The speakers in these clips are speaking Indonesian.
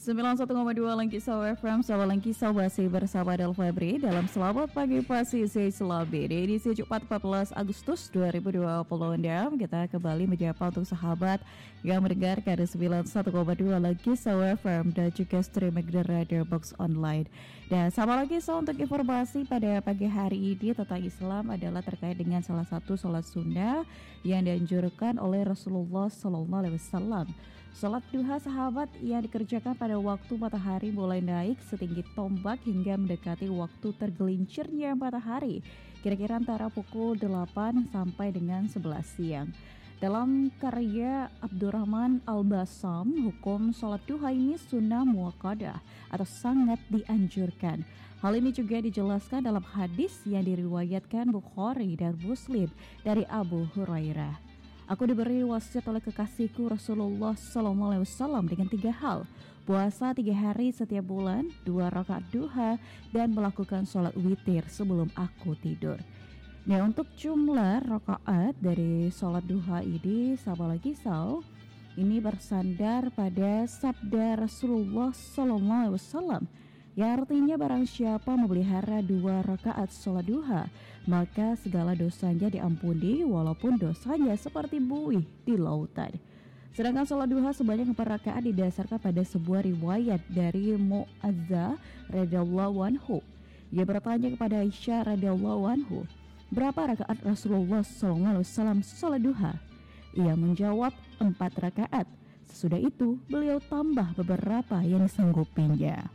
91,2 Langkisau FM, Sahabat Langkisau masih bersama Del Febri dalam Selamat Pagi Pasisi Selabi. Di edisi Jumat 14 Agustus 2026, kita kembali menyapa untuk sahabat yang mendengarkan di 91,2 Langkisau FM dan juga streaming di Radio Box Online. Dan Sahabat Langkisau, untuk informasi pada pagi hari ini tentang Islam adalah terkait dengan salah satu sholat sunnah yang dianjurkan oleh Rasulullah SAW. Sholat duha sahabat yang dikerjakan pada waktu matahari mulai naik setinggi tombak hingga mendekati waktu tergelincirnya matahari, kira-kira antara pukul 8 sampai dengan 11 siang. Dalam karya Abdurrahman Al-Bassam, hukum sholat duha ini sunnah muakkadah atau sangat dianjurkan. Hal ini juga dijelaskan dalam hadis yang diriwayatkan Bukhari dan Muslim dari Abu Hurairah. Aku diberi wasiat oleh kekasihku Rasulullah SAW dengan 3 hal: puasa 3 hari setiap bulan, 2 rakaat duha, dan melakukan sholat witir sebelum aku tidur. Nah, untuk jumlah rakaat dari sholat duha ini, sahabat Langkisau, ini bersandar pada sabda Rasulullah SAW, yang artinya barang siapa memelihara 2 rakaat sholat duha, maka segala dosanya diampuni walaupun dosanya seperti buih di lautan. Sedangkan sholat duha sebanyak 4 rakaat didasarkan pada sebuah riwayat dari Mu'adzah radhiyallahu anhu. Ia bertanya kepada Aisyah radhiyallahu anhu, berapa rakaat Rasulullah SAW sholat duha? Ia menjawab 4 rakaat. Sesudah itu beliau tambah beberapa yang disanggupinya.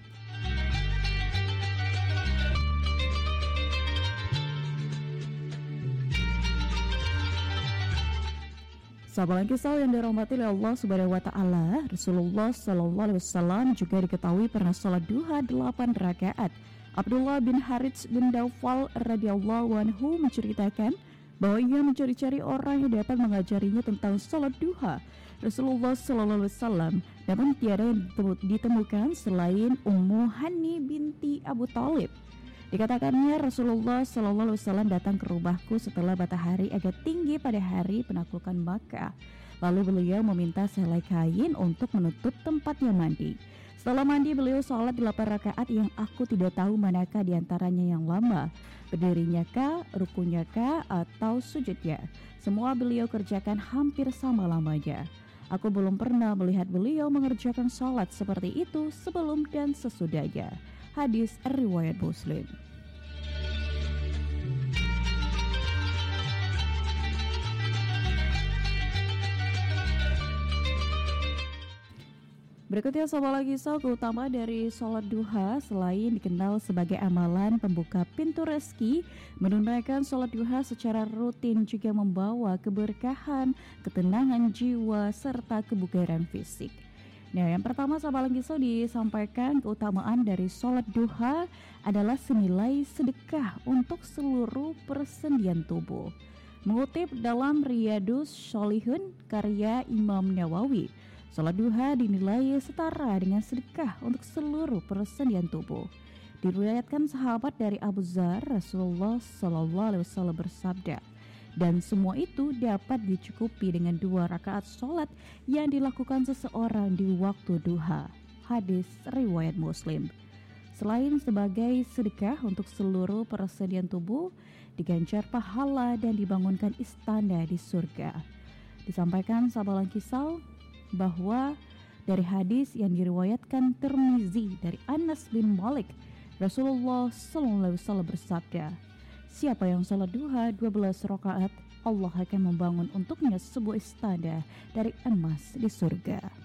Sahabat Langkisau yang dirahmati oleh Allah Subhanahu wa taala, Rasulullah SAW juga diketahui pernah sholat duha 8 rakaat. Abdullah bin Harits bin Daufal radhiyallahu anhu menceritakan bahwa ia mencari-cari orang yang dapat mengajarinya tentang sholat duha Rasulullah SAW, namun tiada yang ditemukan selain Ummu Hani binti Abu Thalib. Dikatakannya Rasulullah SAW datang ke rumahku setelah matahari agak tinggi pada hari penaklukan Makkah. Lalu beliau meminta selai kain untuk menutup tempatnya mandi. Setelah mandi beliau sholat 8 rakaat yang aku tidak tahu manakah diantaranya yang lama, berdirinya kah, rukunya kah, atau sujudnya. Semua beliau kerjakan hampir sama lamanya. Aku belum pernah melihat beliau mengerjakan sholat seperti itu sebelum dan sesudahnya. Hadis riwayat Muslim. Berikutnya sahabat Langkisau, keutamaan dari sholat duha selain dikenal sebagai amalan pembuka pintu rezeki, menunaikan sholat duha secara rutin juga membawa keberkahan, ketenangan jiwa, serta kebugaran fisik. Nah, yang pertama sahabat Langkisau disampaikan keutamaan dari sholat duha adalah senilai sedekah untuk seluruh persendian tubuh. Mengutip dalam Riyadhus Shalihin karya Imam Nawawi, sholat duha dinilai setara dengan sedekah untuk seluruh persendian tubuh. Diriwayatkan sahabat dari Abu Dzar, Rasulullah SAW bersabda, dan semua itu dapat dicukupi dengan 2 rakaat sholat yang dilakukan seseorang di waktu duha. Hadis riwayat Muslim. Selain sebagai sedekah untuk seluruh persendian tubuh, diganjar pahala dan dibangunkan istana di surga. Disampaikan sahabat Langkisau bahwa dari hadis yang diriwayatkan Tirmizi dari Anas bin Malik, Rasulullah SAW bersabda, siapa yang sholat duha 12 rakaat, Allah akan membangun untuknya sebuah istana dari emas di surga.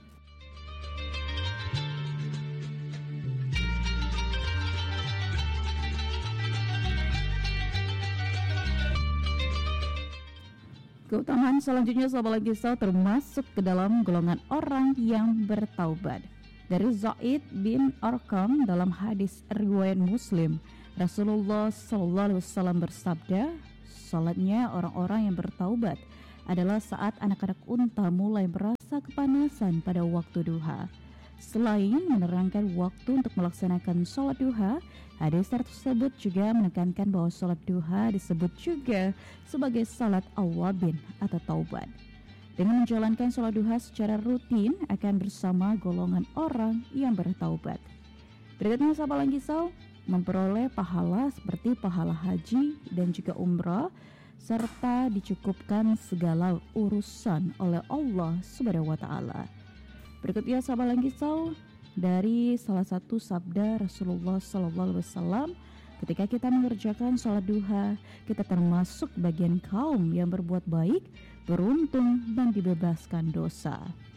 Keutamaan selanjutnya sahabat Langkisau termasuk ke dalam golongan orang yang bertaubat. Dari Zaid bin Arqam dalam hadis riwayat Muslim, Rasulullah SAW bersabda, salatnya orang-orang yang bertaubat adalah saat anak-anak unta mulai merasa kepanasan pada waktu duha. Selain menerangkan waktu untuk melaksanakan sholat duha, hadis tersebut juga menekankan bahwa sholat duha disebut juga sebagai salat awabin atau taubat. Dengan menjalankan sholat duha secara rutin akan bersama golongan orang yang bertaubat. Berikutnya sahabat Langkisau, memperoleh pahala seperti pahala haji dan juga umrah, serta dicukupkan segala urusan oleh Allah Subhanahu wa taala. Berikutnya sahabat Langkisau, dari salah satu sabda Rasulullah SAW, ketika kita mengerjakan sholat duha, kita termasuk bagian kaum yang berbuat baik, beruntung dan dibebaskan dosa.